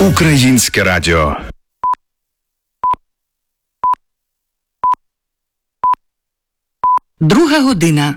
Українське радіо. Друга година.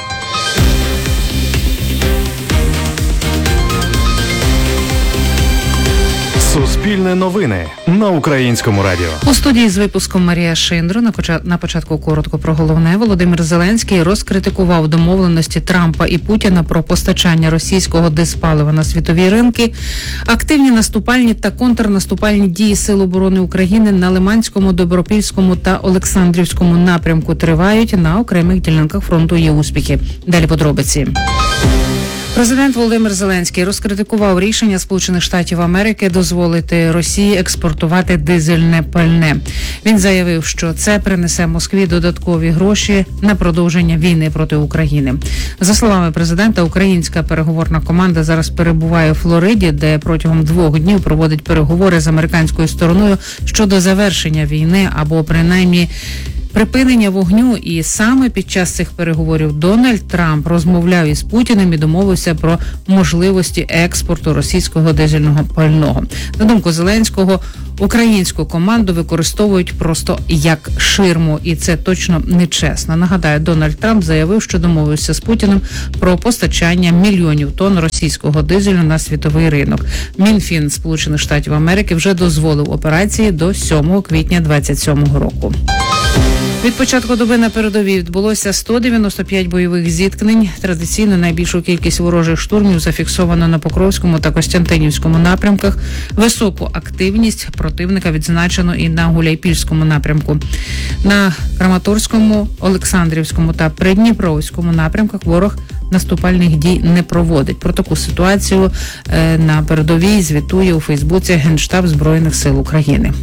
Суспільне новини на Українському радіо. У студії з випуском Марія Шиндро. На початку коротко про головне. Володимир Зеленський розкритикував домовленості Трампа і Путіна про постачання російського дизпалива на світові ринки. Активні наступальні та контрнаступальні дії Сил оборони України на Лиманському, Добропільському та Олександрівському напрямку тривають. На окремих ділянках фронту є успіхи. Далі подробиці. Президент Володимир Зеленський розкритикував рішення Сполучених Штатів Америки дозволити Росії експортувати дизельне пальне. Він заявив, що це принесе Москві додаткові гроші на продовження війни проти України. За словами президента, українська переговорна команда зараз перебуває у Флориді, де протягом 2 днів проводить переговори з американською стороною щодо завершення війни або принаймні припинення вогню, і саме під час цих переговорів Дональд Трамп розмовляв із Путіним і домовився про можливості експорту російського дизельного пального. На думку Зеленського, українську команду використовують просто як ширму, і це точно нечесно. Нагадаю, Дональд Трамп заявив, що домовився з Путіним про постачання мільйонів тонн російського дизелю на світовий ринок. Мінфін Сполучених Штатів Америки вже дозволив операції до 7 квітня 2027 року. Від початку доби на передовій відбулося 195 бойових зіткнень. Традиційно найбільшу кількість ворожих штурмів зафіксовано на Покровському та Костянтинівському напрямках. Високу активність противника відзначено і на Гуляйпільському напрямку. На Краматорському, Олександрівському та Придніпровському напрямках ворог наступальних дій не проводить. Про таку ситуацію на передовій звітує у Фейсбуці Генштаб Збройних сил України.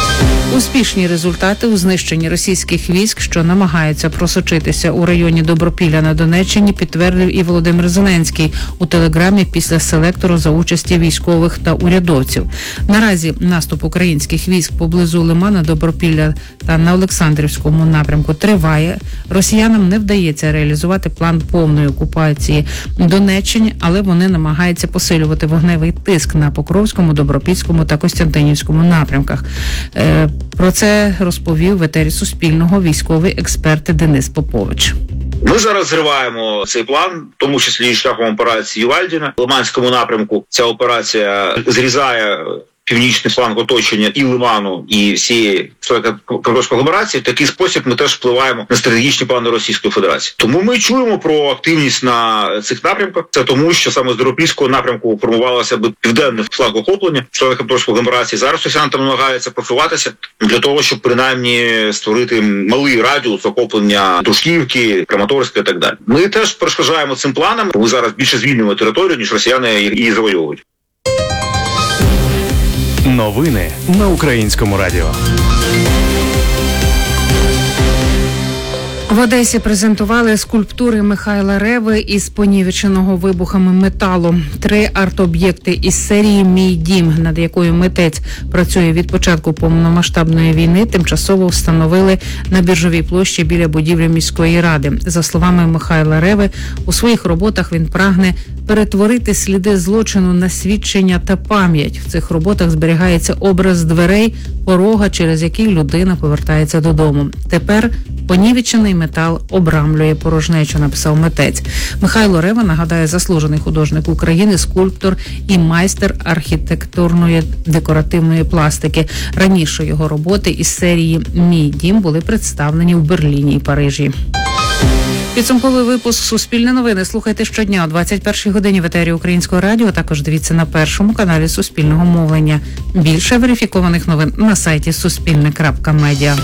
Успішні результати у знищенні російських військ, що намагаються просочитися у районі Добропілля на Донеччині, підтвердив і Володимир Зеленський у телеграмі після селектору за участі військових та урядовців. Наразі наступ українських військ поблизу Лимана, Добропілля та на Олександрівському напрямку триває. Росіянам не вдається реалізувати план повної окупації Донеччини, але вони намагаються посилювати вогневий тиск на Покровському, Добропільському та Костянтинівському напрямках. Про це розповів в етері Суспільного військовий експерт Денис Попович. Ми зараз зриваємо цей план, в тому числі і шляхом операції Ювальдіна. В Лиманському напрямку ця операція зрізає північний фланг оточення і Лиману, і всієї Кримської агломерації. В такий спосіб ми теж впливаємо на стратегічні плани Російської Федерації. Тому ми чуємо про активність на цих напрямках. Це тому, що саме з Добропільського напрямку формувалося б південне фланг охоплення члени Кримської агломерації. Зараз росіяни там намагаються профілюватися для того, щоб принаймні створити малий радіус охоплення Дружківки, Краматорська і так далі. Ми теж перешкоджаємо цим планам. Ми зараз більше звільнюємо територію, ніж росіяни її завойовують. Новини на Українському радіо. В Одесі презентували скульптури Михайла Реви із понівеченого вибухами металу. 3 арт-об'єкти із серії «Мій дім», над якою митець працює від початку повномасштабної війни, тимчасово встановили на Біржовій площі біля будівлі міської ради. За словами Михайла Реви, у своїх роботах він прагне перетворити сліди злочину на свідчення та пам'ять. В цих роботах зберігається образ дверей, порога, через який людина повертається додому. Тепер понівечений метал обрамлює порожнечу, написав митець. Михайло Рева, нагадаю, заслужений художник України, скульптор і майстер архітектурної декоративної пластики. Раніше його роботи із серії «Мій дім» були представлені в Берліні і Парижі. Підсумковий випуск «Суспільне новини» слухайте щодня о 21-й годині в етері Українського радіо, також дивіться на першому каналі Суспільного мовлення. Більше верифікованих новин на сайті suspilne.media.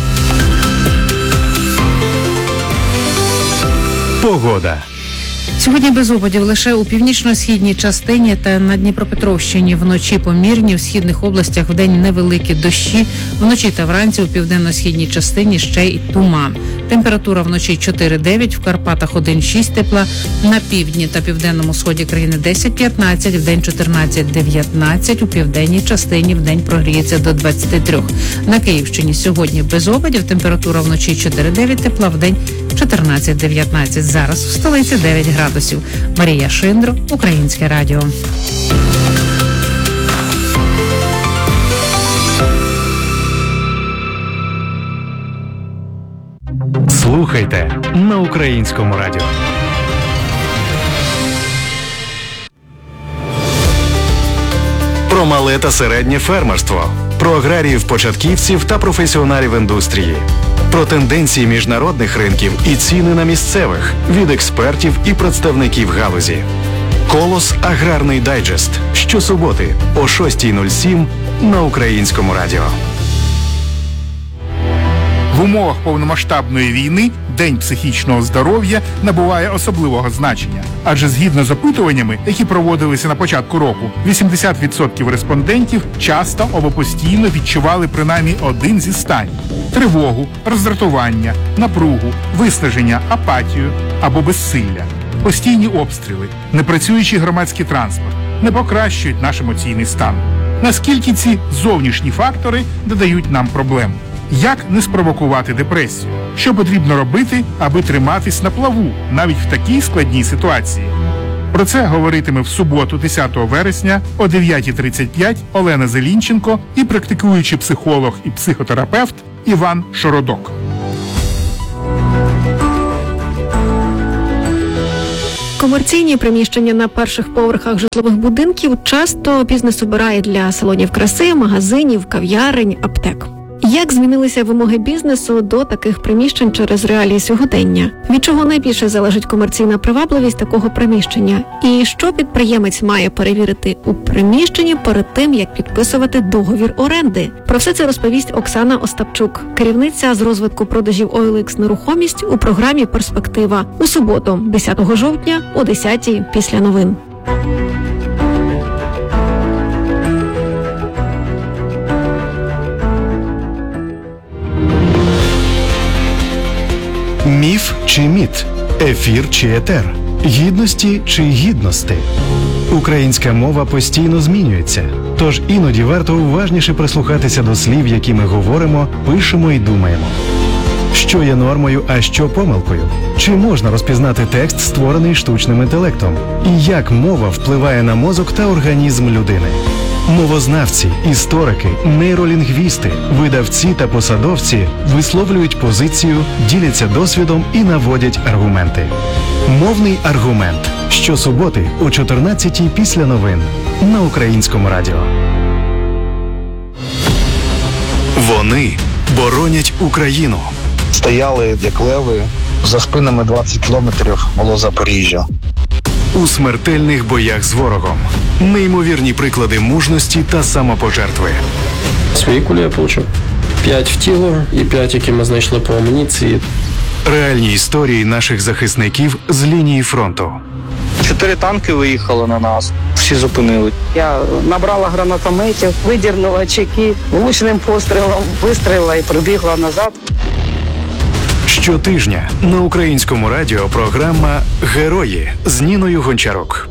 Погода. Сьогодні без опадів лише у північно-східній частині та на Дніпропетровщині. Вночі помірні, в східних областях вдень невеликі дощі. Вночі та вранці у південно-східній частині ще й туман. Температура вночі 4-9, в Карпатах 1-6 тепла, на півдні та південному сході країни 10-15, вдень 14-19, у південній частині вдень прогріється до 23. На Київщині сьогодні без опадів, температура вночі 4-9 тепла, вдень 14-19. Зараз в столиці 9 градусів. Марія Шиндро, Українське радіо. Слухайте на Українському радіо. Про мале та середнє фермерство. Про аграріїв-початківців та професіоналів індустрії. Про тенденції міжнародних ринків і ціни на місцевих від експертів і представників галузі. «Колос. Аграрний дайджест» щосуботи о 6:07 на Українському радіо. В умовах повномасштабної війни День психічного здоров'я набуває особливого значення. Адже згідно з опитуваннями, які проводилися на початку року, 80% респондентів часто або постійно відчували принаймні один зі станів – тривогу, роздратування, напругу, виснаження, апатію або безсилля. Постійні обстріли, непрацюючий громадський транспорт не покращують наш емоційний стан. Наскільки ці зовнішні фактори додають нам проблем? Як не спровокувати депресію? Що потрібно робити, аби триматись на плаву, навіть в такій складній ситуації? Про це говоритиме в суботу, 10 вересня о 9:35 Олена Зелінченко і практикуючий психолог і психотерапевт Іван Шородок. Комерційні приміщення на перших поверхах житлових будинків часто бізнес обирає для салонів краси, магазинів, кав'ярень, аптек. Як змінилися вимоги бізнесу до таких приміщень через реалії сьогодення? Від чого найбільше залежить комерційна привабливість такого приміщення? І що підприємець має перевірити у приміщенні перед тим, як підписувати договір оренди? Про все це розповість Оксана Остапчук, керівниця з розвитку продажів OLX нерухомість у програмі «Перспектива» у суботу, 10 жовтня о 10:00 після новин. Міф чи міт? Ефір чи етер? Гідності чи гідності? Українська мова постійно змінюється, тож іноді варто уважніше прислухатися до слів, які ми говоримо, пишемо і думаємо. Що є нормою, а що помилкою? Чи можна розпізнати текст, створений штучним інтелектом? І як мова впливає на мозок та організм людини? Мовознавці, історики, нейролінгвісти, видавці та посадовці висловлюють позицію, діляться досвідом і наводять аргументи. Мовний аргумент. Щосуботи о 14:00 після новин на Українському радіо. Вони боронять Україну. Стояли, як леви, за спинами 20 кілометрів було Запоріжжя. У смертельних боях з ворогом. Неймовірні приклади мужності та самопожертви. Свої кулі я отримав. 5 в тіло і 5, які ми знайшли по амуніції. Реальні історії наших захисників з лінії фронту. 4 танки виїхали на нас, всі зупинили. Я набрала гранатометів, видірнула чеки, влучним пострілом вистрілила і прибігла назад. Щотижня на Українському радіо програма «Герої» з Ніною Гончарук.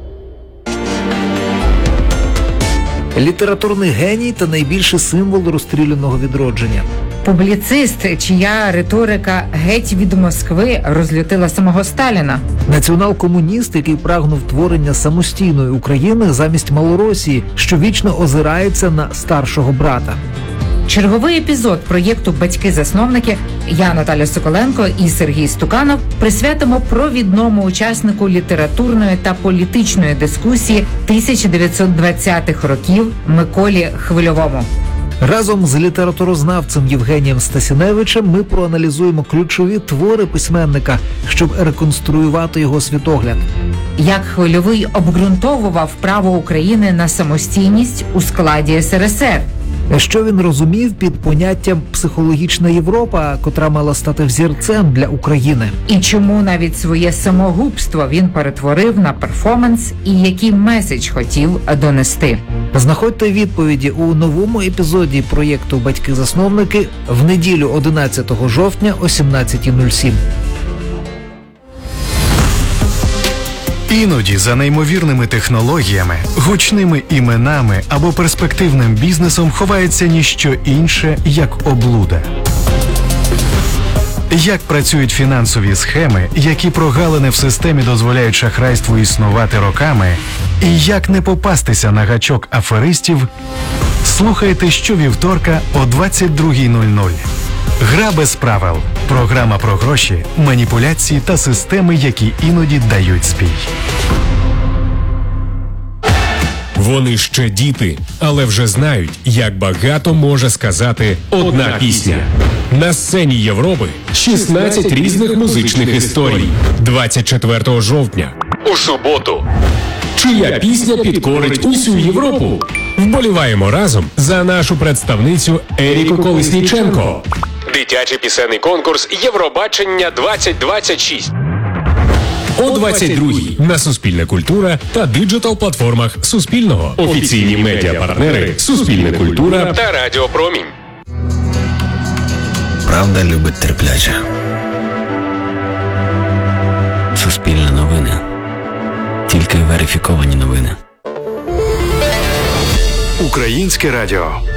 Літературний геній та найбільший символ розстріляного відродження. Публіцист, чия риторика геть від Москви розлютила самого Сталіна. Націонал-комуніст, який прагнув творення самостійної України замість Малоросії, що вічно озирається на старшого брата. Черговий епізод проєкту «Батьки-засновники» я, Наталя Соколенко і Сергій Стуканов присвятимо провідному учаснику літературної та політичної дискусії 1920-х років Миколі Хвильовому. Разом з літературознавцем Євгенієм Стасіневичем ми проаналізуємо ключові твори письменника, щоб реконструювати його світогляд. Як Хвильовий обґрунтовував право України на самостійність у складі СРСР. Що він розумів під поняттям «психологічна Європа», котра мала стати взірцем для України. І чому навіть своє самогубство він перетворив на перформанс і який меседж хотів донести. Знаходьте відповіді у новому епізоді проєкту «Батьки-засновники» в неділю 11 жовтня о 17:07. Іноді за неймовірними технологіями, гучними іменами або перспективним бізнесом ховається ніщо інше, як облуда. Як працюють фінансові схеми, які прогалини в системі дозволяють шахрайству існувати роками, і як не попастися на гачок аферистів, слухайте щовівторка о 22:00. Гра без правил Програма про гроші, маніпуляції та системи, які іноді дають спій. Вони ще діти, але вже знають, як багато може сказати одна пісня. На сцені Європи 16 різних музичних історій. 24 жовтня. У суботу. Чия пісня підкорить усю Європу? Вболіваємо разом за нашу представницю Еріку Колесніченко. Дитячий пісенний конкурс Євробачення 2026. О 22-й на Суспільне культура та диджитал-платформах Суспільного. Офіційні медіапартнери Суспільне культура та Радіо Промінь. Правда любить терпляче. Суспільне новини. Тільки верифіковані новини. Українське радіо.